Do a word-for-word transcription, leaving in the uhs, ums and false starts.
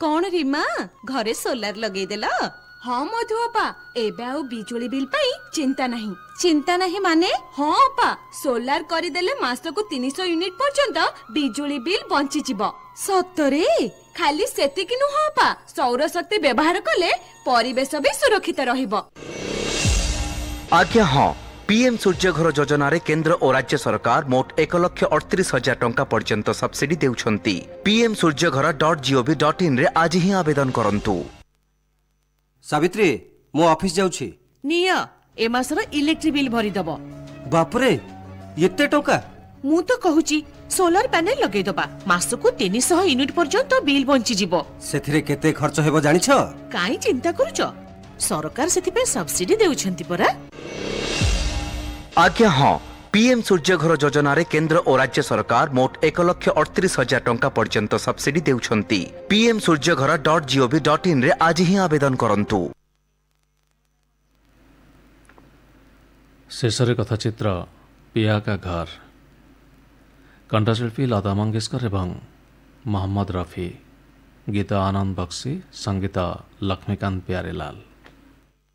कौन रीमा घरे सोलार लगे देला? हाँ मधु अपा एबे आउ बिजुली बिल पाई चिंता नहीं। चिंता नहीं माने? हाँ अपा सोलार करिदेले मासको तीन सौ यूनिट पर्यंत बिजुली बिल बंची जिवो। सतरे? खाली सेतिकी नुह अपा सौर शक्ति व्यवहार कले परिवेश भी सुरक्षित रहिबो। आज्ञा हाँ पीएम सूर्यघर योजना रे केंद्र और राज्य सरकार मोट एक लक्ष अड़तीस हजार टंका पर्यंत subsidy देउछंती। PM Surya Ghar dot gov dot in रे आज ही आवेदन करंतु। सावित्री मो ऑफिस जाउछि। निया ए मासर इलेक्ट्रिक बिल भरी दबो। बाप रे एते टंका? मु तो कहूची सोलर पैनल लगे दबा मासको तीन सौ यूनिट पर्यंत बिल बंची जिवो। सेथिरे केते खर्च हेबो जानिछो? काई चिंता करूचो सरकार सेति पे सब्सिडी देउछंती परा। आज्ञा हाँ पीएम सूर्यघर योजना रे केंद्र और राज्य सरकार मोट एक लक्ष अड़तीस हजार टंका पर्यंत subsidy देउछंती। PM Surya Ghar dot gov dot in रे आज ही आवेदन करंतु। शेषरे कथाचित्र पिया का घर कंठशिल्पी लता मंगेशकर एवं मोहम्मद रफी, गीत आनंद बक्सी, संगीत लक्ष्मीकांत प्यारेलाल।